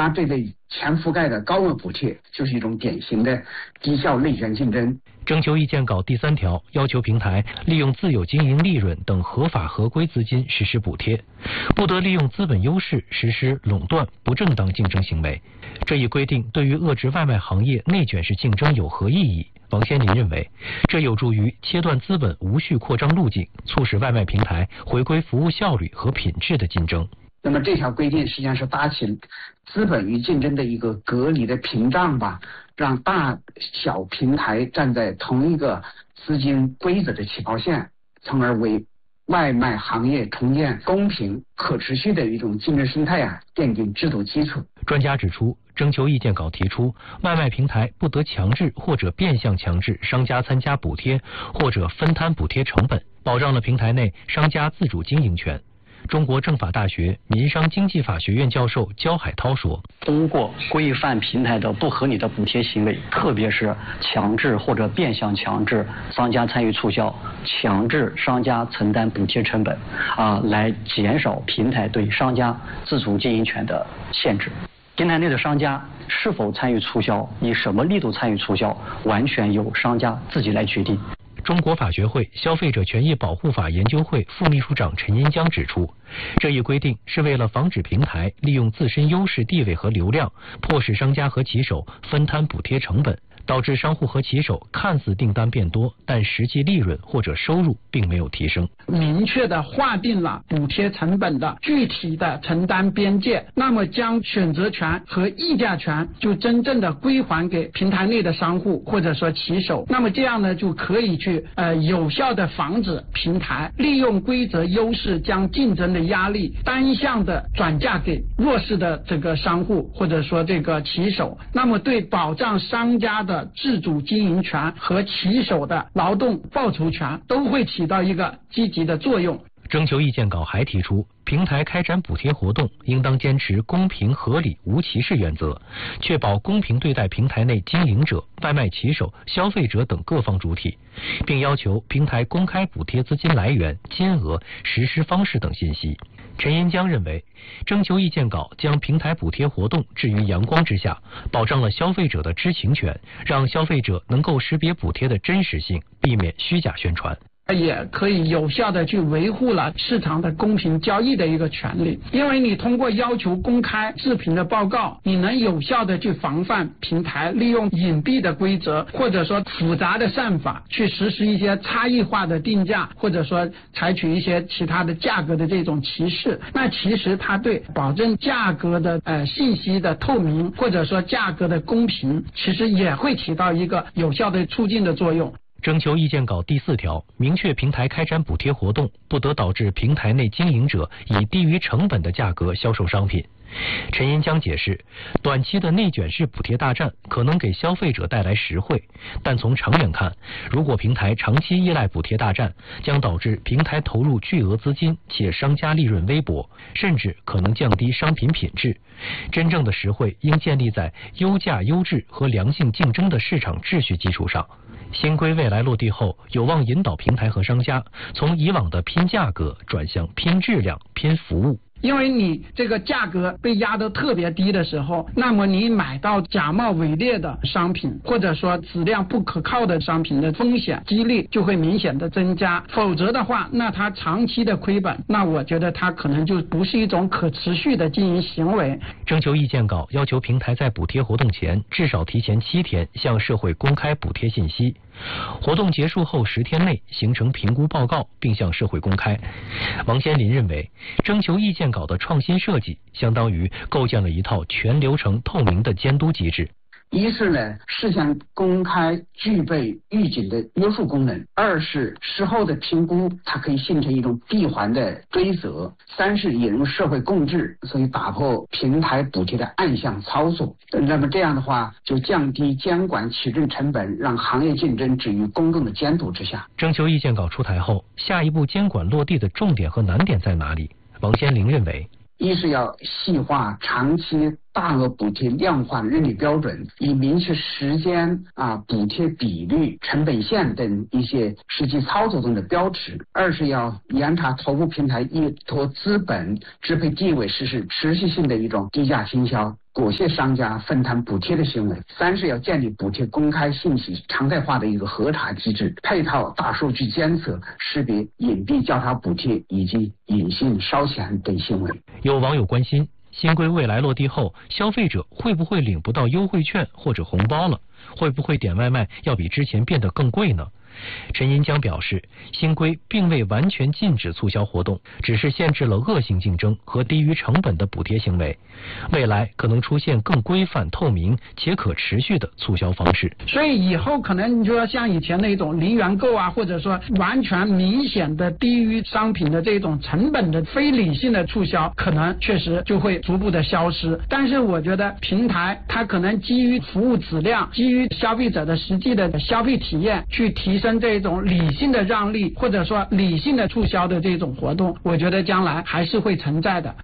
它这类全覆盖的高额补贴就是一种典型的低效内卷竞争。 征求意见稿第3条要求平台利用自有经营利润等合法合规资金实施补贴，不得利用资本优势实施垄断、不正当竞争行为。这一规定对于遏制外卖行业内卷式竞争有何意义？王先林认为，这有助于切断资本无序扩张路径，促使外卖平台回归服务效率和品质的竞争。 那么这条规定实际上是搭起资本与竞争的一个隔离的屏障吧，让大小平台站在同一个资金规则的起跑线，从而为外卖行业重建公平可持续的一种竞争生态奠定制度基础。 专家指出，征求意见稿提出，外卖平台不得强制或者变相强制商家参加补贴或者分摊补贴成本，保障了平台内商家自主经营权。中国政法大学民商经济法学院教授焦海涛说， 通过规范平台的不合理的补贴行为，特别是强制或者变相强制商家参与促销，强制商家承担补贴成本，来减少平台对商家自主经营权的限制。平台内的商家是否参与促销，以什么力度参与促销，完全由商家自己来决定。 中国法学会消费者权益保护法研究会副秘书长陈银江指出，这一规定是为了防止平台利用自身优势地位和流量，迫使商家和骑手分摊补贴成本，导致商户和骑手看似订单变多，但实际利润或者收入并没有提升。 明确的划定了补贴成本的具体的承担边界，那么将选择权和议价权就真正的归还给平台内的商户或者说骑手，那么这样呢就可以去有效的防止平台利用规则优势将竞争的压力单向的转嫁给弱势的这个商户或者说这个骑手，那么对保障商家的自主经营权和骑手的劳动报酬权都会起到一个积极的作用。 征求意见稿还提出，平台开展补贴活动应当坚持公平合理无歧视原则，确保公平对待平台内经营者、外卖骑手、消费者等各方主体，并要求平台公开补贴资金来源、金额、实施方式等信息。陈银江认为，征求意见稿将平台补贴活动置于阳光之下，保障了消费者的知情权，让消费者能够识别补贴的真实性，避免虚假宣传。 也可以有效的去维护了市场的公平交易的一个权利，因为你通过要求公开视频的报告，你能有效的去防范平台利用隐蔽的规则或者说复杂的算法去实施一些差异化的定价，或者说采取一些其他的价格的这种歧视。那其实它对保证价格的信息的透明或者说价格的公平，其实也会起到一个有效的促进的作用。 征求意见稿第4条明确，平台开展补贴活动不得导致平台内经营者以低于成本的价格销售商品。陈银江解释，短期的内卷式补贴大战可能给消费者带来实惠，但从长远看，如果平台长期依赖补贴大战，将导致平台投入巨额资金且商家利润微薄，甚至可能降低商品品质。真正的实惠应建立在优价、优质和良性竞争的市场秩序基础上。新规未来落地后，有望引导平台和商家从以往的拼价格转向拼质量、拼服务。 因为你这个价格被压得特别低的时候，那么你买到假冒伪劣的商品，或者说质量不可靠的商品的风险几率就会明显的增加。否则的话，那它长期的亏本，那我觉得它可能就不是一种可持续的经营行为。 征求意见稿要求平台在补贴活动前至少提前7天向社会公开补贴信息，活动结束后10天内形成评估报告并向社会公开。王先林认为，征求意见稿的创新设计相当于构建了一套全流程透明的监督机制。 一是呢，事先公开具备预警的约束功能；二是事后的评估，它可以形成一种闭环的追责；三是引入社会共治，所以打破平台补贴的暗箱操作。那么这样的话，就降低监管取证成本，让行业竞争置于公共的监督之下。 征求意见稿出台后，下一步监管落地的重点和难点在哪里？王先林认为， 一是要细化长期大额补贴量化认理标准，以明确时间、补贴比率、成本线等一些实际操作中的标尺；二是要严查头部平台依托资本支配地位实施持续性的一种低价倾销， 裹挟商家分摊补贴的行为。3是要建立补贴公开信息常态化的一个核查机制，配套大数据监测识别隐蔽交叉补贴以及隐性烧钱等行为。 有网友关心，新规未来落地后，消费者会不会领不到优惠券或者红包了？会不会点外卖要比之前变得更贵呢？陈银江表示，新规并未完全禁止促销活动，只是限制了恶性竞争和低于成本的补贴行为。未来可能出现更规范、透明且可持续的促销方式。 所以以后可能你就要像以前那种零元购啊，或者说完全明显的低于商品的这种成本的非理性的促销，可能确实就会逐步的消失。但是我觉得平台它可能基于服务质量，基于消费者的实际的消费体验，去提升这种理性的让利或者说理性的促销的这种活动，我觉得将来还是会存在的。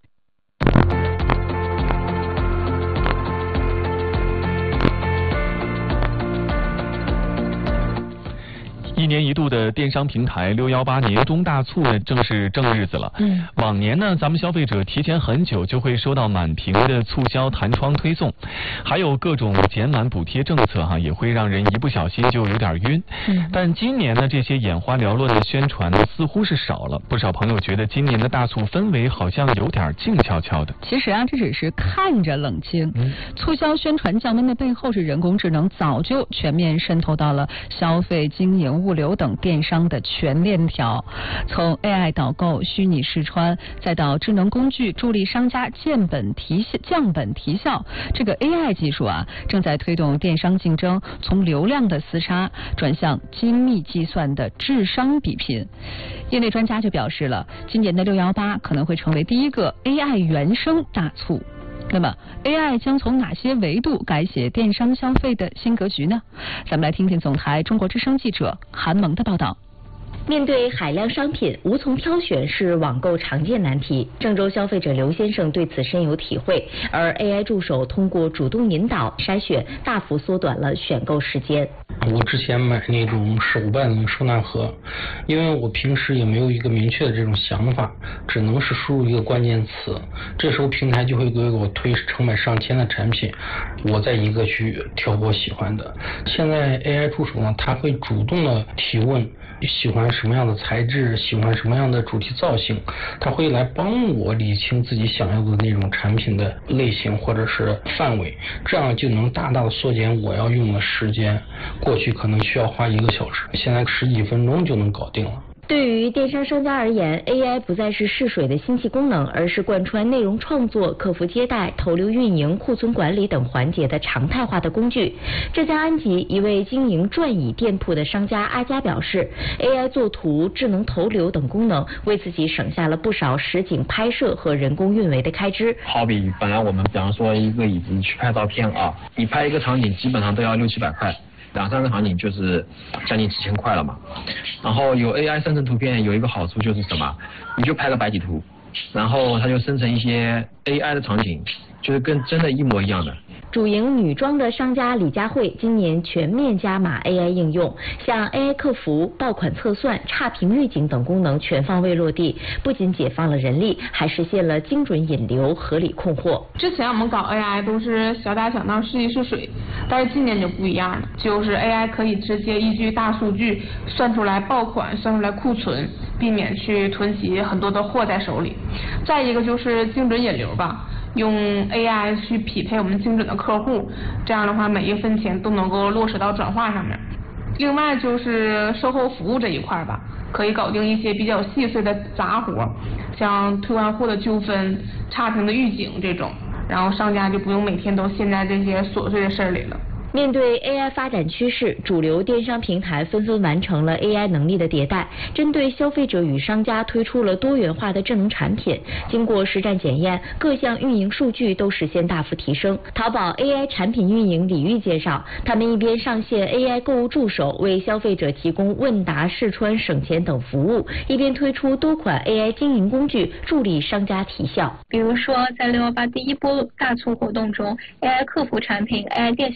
一年一度的电商平台618年中大促呢，正是正日子了。往年呢，咱们消费者提前很久就会收到满屏的促销弹窗推送，还有各种减满补贴政策也会让人一不小心就有点晕。但今年呢，这些眼花缭乱的宣传呢，似乎是少了。不少朋友觉得今年的大促氛围好像有点静悄悄的。 其实这只是看着冷清。促销宣传降温的背后是人工智能早就全面渗透到了消费、经营、物流等电商的全链条，从 AI 导购、虚拟试穿，再到智能工具助力商家降本提效，这个 AI 技术正在推动电商竞争从流量的厮杀转向精密计算的智商比拼。业内专家就表示了，今年的618可能会成为第一个 AI 原生大促。那么 AI 将从哪些维度改写电商消费的新格局呢？咱们来听听总台中国之声记者韩萌的报道。 面对海量商品，无从挑选是网购常见难题。郑州消费者刘先生对此深有体会，而 AI 助手通过主动引导筛选，大幅缩短了选购时间。 我之前买那种手办的收纳盒，因为我平时也没有一个明确的这种想法，只能是输入一个关键词，这时候平台就会给我推成百上千的产品，我再一个去挑我喜欢的。现在 AI 助手呢，它会主动的提问，喜欢什么样的材质，喜欢什么样的主题造型，它会来帮我理清自己想要的那种产品的类型或者是范围，这样就能大大的缩减我要用的时间。过去可能需要花1个小时，现在10几分钟就能搞定了。 对于电商商家而言， AI 不再是试水的新奇功能，而是贯穿内容创作、客服接待、投流运营、库存管理等环节的常态化的工具。浙江安吉一位经营转椅店铺的商家阿佳表示， AI 作图、智能投流等功能为自己省下了不少实景拍摄和人工运维的开支。 好比本来我们比方说一个椅子去拍照片你拍一个场景基本上都要600-700块，2-3个场景就是将近几千块了嘛。然后有 AI 生成图片有一个好处就是什么，你就拍个白底图，然后它就生成一些 AI 的场景，就是跟真的一模一样的。 主营女装的商家李佳慧今年全面加码 AI 应用，像 AI 客服、爆款测算、差评预警等功能全方位落地，不仅解放了人力，还实现了精准引流、合理控货。 之前我们搞 AI 都是小打小闹、试一试水，但是今年就不一样了，就是 AI 可以直接依据大数据算出来爆款、算出来库存，避免去囤积很多的货在手里。再一个就是精准引流吧，用 AI 去匹配我们精准的客户，这样的话每一分钱都能够落实到转化上面。另外就是售后服务这一块吧，可以搞定一些比较细碎的杂活，像退换货的纠纷、差评的预警这种，然后商家就不用每天都陷在这些琐碎的事里了。 面对 AI 发展趋势，主流电商平台纷纷完成了 AI 能力的迭代，针对消费者与商家推出了多元化的智能产品。经过实战检验，各项运营数据都实现大幅提升。淘宝 AI 产品运营李玉介绍，他们一边上线 AI 购物助手，为消费者提供问答、试穿、省钱等服务，一边推出多款 AI 经营工具，助力商家提效。 比如说，在618第一波大促活动中， AI 客服产品 AI 店小蜜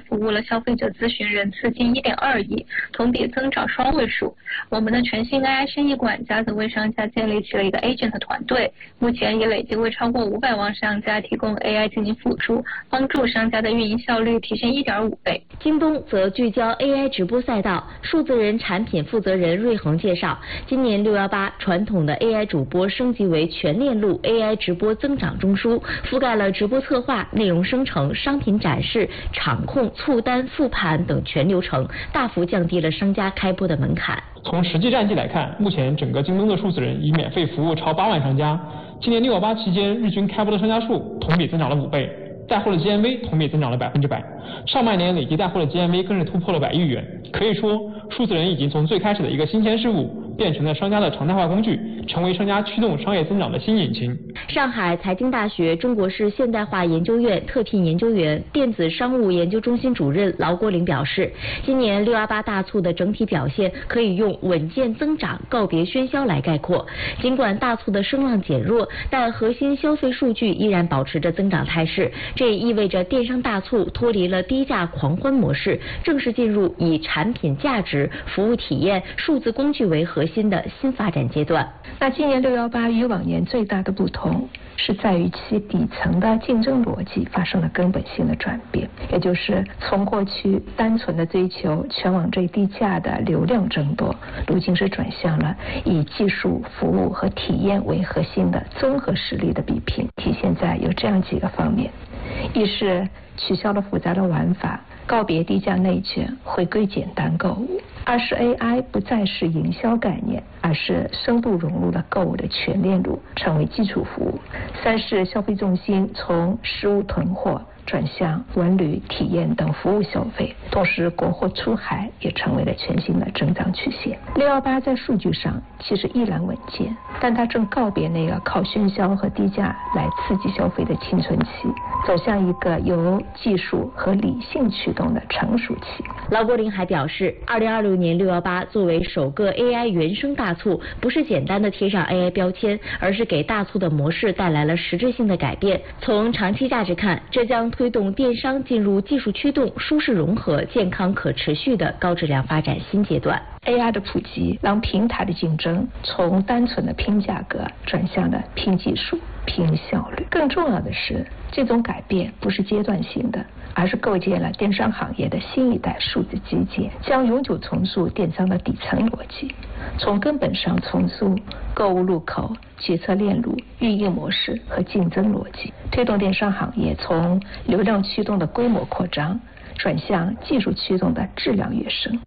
服务了消费者咨询人次近1.2亿，同比增长双位数。我们的全新 AI 生意管家则为商家建立起了一个 agent 团队，目前已累计为超过500万商家提供 AI 进行辅助，帮助商家的运营效率提升1.5倍。 京东则聚焦 AI 直播赛道，数字人产品负责人瑞恒介绍，今年618传统的 AI 主播升级为全链路 AI 直播增长中枢，覆盖了直播策划、内容生成、商品展示、场控、促单、复盘等全流程，大幅降低了商家开播的门槛。 从实际战绩来看，目前整个京东的数字人已免费服务超8万商家，今年618期间日均开播的商家数同比增长了5倍，带货的 GMV 同比增长了100%，上半年累计带货的 GMV 更是突破了100亿元。可以说，数字人已经从最开始的一个新鲜事物，变成了商家的常态化工具，成为商家驱动商业增长的新引擎。 上海财经大学中国式现代化研究院特聘研究员、电子商务研究中心主任劳国林表示，今年618大促的整体表现可以用稳健增长、告别喧嚣来概括。尽管大促的声浪减弱，但核心消费数据依然保持着增长态势，这也意味着电商大促脱离了低价狂欢模式，正式进入以产品价值、服务体验、数字工具为核心的新发展阶段。 那今年618与往年最大的不同是在于其底层的竞争逻辑发生了根本性的转变，也就是从过去单纯的追求全网最低价的流量争夺，如今是转向了以技术、服务和体验为核心的综合实力的比拼。体现在有这样几个方面：一是取消了复杂的玩法，告别低价内卷，回归简单购物；二是 AI 不再是营销概念，而是深度融入了购物的全链路，成为基础服务；三是消费重心从实物囤货转向文旅、体验等服务消费，同时国货出海也成为了全新的增长曲线。618在数据上其实依然稳健，但它正告别那个靠喧嚣和低价来刺激消费的青春期，走向一个由技术和理性驱动的成熟期。 劳国林还表示，2026年618作为首个 AI 原生大促，不是简单的贴上 AI 标签，而是给大促的模式带来了实质性的改变。从长期价值看，这将推动电商进入技术驱动、舒适融合、健康可持续的高质量发展新阶段。 AI 的普及让平台的竞争从单纯的拼价格转向了拼技术、拼效率。更重要的是，这种改变不是阶段性的，而是构建了电商行业的新一代数字基建，将永久重塑电商的底层逻辑，从根本上重塑购物入口、决策链路、运营模式和竞争逻辑，推动电商行业从流量驱动的规模扩张转向技术驱动的质量跃升。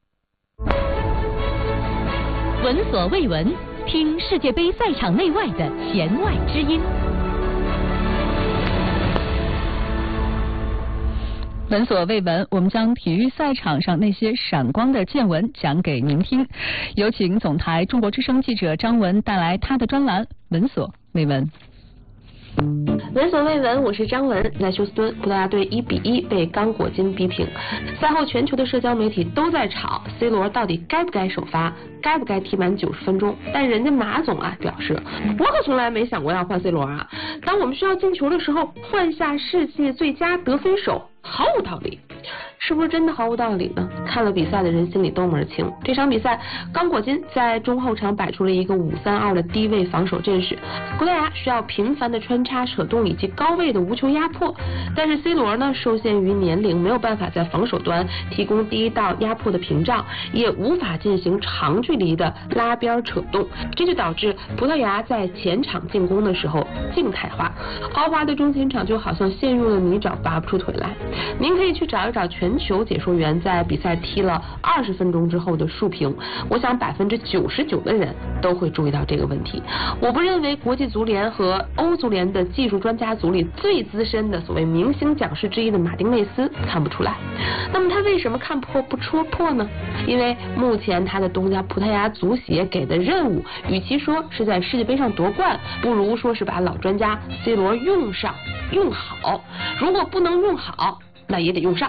闻所未闻，听世界杯赛场内外的弦外之音。 闻所未闻，我们将体育赛场上那些闪光的见闻讲给您听。有请总台中国之声记者张文带来他的专栏《闻所未闻》。 闻所未闻，我是张文。在休斯敦，葡萄牙队1-1被刚果金逼平。赛后，全球的社交媒体都在吵 C 罗到底该不该首发，该不该踢满90分钟。但人家马总啊表示，我可从来没想过要换 C 罗啊。当我们需要进球的时候，换下世界最佳得分手，毫无道理。是不是真的毫无道理呢？看了比赛的人心里都门清。这场比赛，刚果金在中后场摆出了一个5-3-2的低位防守阵势，葡萄牙需要频繁的穿插、扯动以及高位的无球压迫。但是 C 罗呢，受限于年龄，没有办法在防守端提供第一道压迫的屏障，也无法进行长距离的拉边扯动，这就导致葡萄牙在前场进攻的时候静态化，豪华的中前场就好像陷入了泥沼，拔不出腿来。您可以去找一找全球解说员在比赛踢了20分钟之后的述评，我想99%的人都会注意到这个问题。我不认为国际足联和欧足联的技术专家组里最资深的所谓明星讲师之一的马丁内斯看不出来。那么他为什么看破不戳破呢？因为目前他的东家葡萄牙足协给的任务，与其说是在世界杯上夺冠，不如说是把老专家 C 罗用上用好。如果不能用好，那也得用上。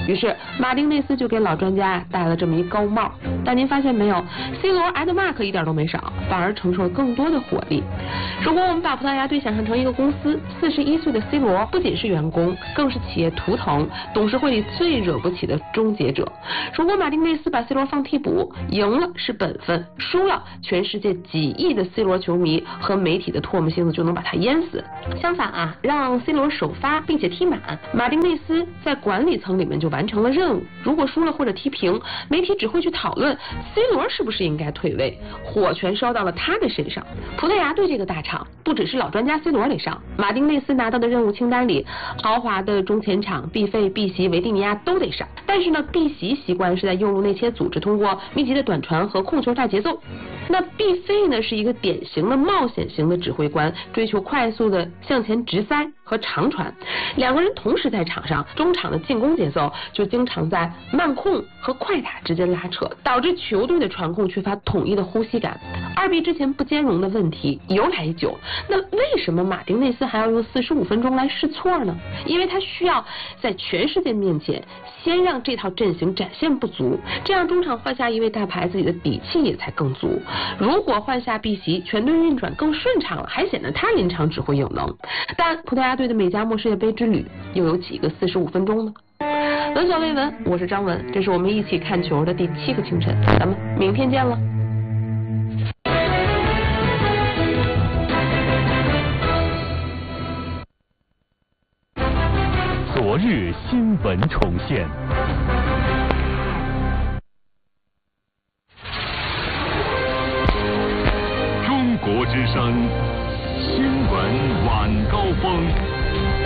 于是马丁内斯就给老专家戴了这么一高帽。但您发现没有 ，C 罗挨的 mark 一点都没少，反而承受了更多的火力。如果我们把葡萄牙队想象成一个公司，41岁的 C 罗不仅是员工，更是企业图腾，董事会里最惹不起的终结者。如果马丁内斯把 C 罗放替补，赢了是本分，输了全世界几亿的 C 罗球迷和媒体的唾沫星子就能把他淹死。相反啊，让 C 罗首发并且踢满，马丁内斯在管理层里面就完成了任务。如果输了或者踢平，媒体只会去讨论 C 罗是不是应该退位，火全烧到了他的身上。葡萄牙队这个大厂不只是老专家 C 罗得上，马丁内斯拿到的任务清单里，豪华的中前场毕费、毕席、维蒂尼亚都得上。但是呢，毕席习惯是在右路内切组织，通过密集的短传和控球带节奏。那毕费呢，是一个典型的冒险型的指挥官，追求快速的向前直塞和长传。两个人同时在场上，中场的进攻节奏就经常在慢控和快打之间拉扯，导致球队的传控缺乏统一的呼吸感。二臂之前不兼容的问题由来已久，那为什么马丁内斯还要用45分钟来试错呢？因为他需要在全世界面前先让这套阵型展现不足，这样中场换下一位大牌，自己的底气也才更足。如果换下毕席，全队运转更顺畅了，还显得他临场指挥有能。但葡萄牙队的美加墨世界杯之旅又有几个45分钟呢？闻所未闻，我是张文，这是我们一起看球的第7个清晨，咱们明天见了。 昨日新闻重现。中国之声新闻晚高峰。